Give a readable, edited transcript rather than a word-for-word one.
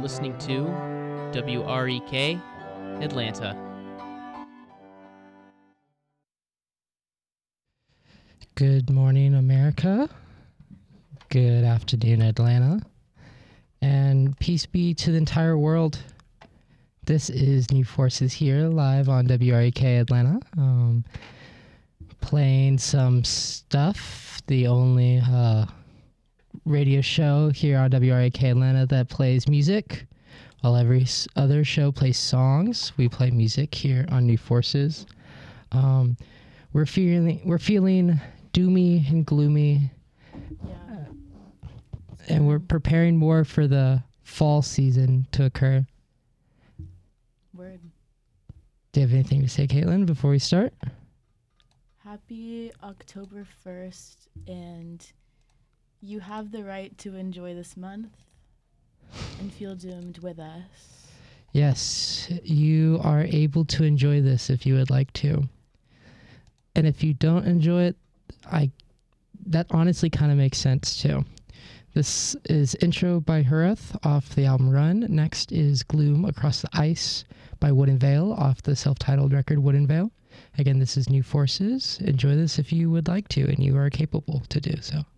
listening to WREK Atlanta. Good morning, America. Good afternoon, Atlanta. And peace be to the entire world. This is New Forces here, live on WREK Atlanta. Playing some stuff, the only radio show here on WREK Atlanta that plays music. While every other show plays songs, we play music here on New Forces. We're feeling doomy and gloomy. Yeah. And we're preparing more for the fall season to occur. Word. Do you have anything to say, Caitlin, before we start? Happy October 1st, and you have the right to enjoy this month and feel doomed with us. Yes, you are able to enjoy this if you would like to. And if you don't enjoy it, that honestly kind of makes sense too. This is Intro by Hurath off the album Run. Next is Gloom Across the Ice by Wooden Veil off the self-titled record Wooden Veil. Again, this is New Forces. Enjoy this if you would like to, and you are capable to do so.